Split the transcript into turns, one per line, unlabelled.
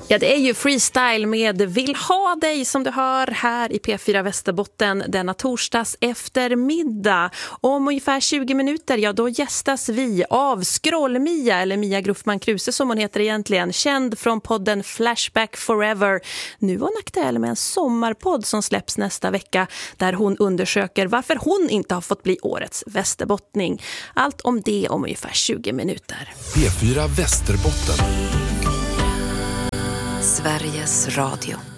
Ja, det är ju freestyle med Vill ha dig som du hör här i P4 Västerbotten denna torsdags eftermiddag. Om ungefär 20 minuter, ja då gästas vi av Skroll-Mia, eller Mia Gruffman Kruse som hon heter egentligen, känd från podden Flashback Forever. Nu är hon aktuell med en sommarpodd som släpps nästa vecka där hon undersöker varför hon inte har fått bli årets västerbottning. Allt om det om ungefär 20 minuter.
P4 Västerbotten.
Sveriges Radio.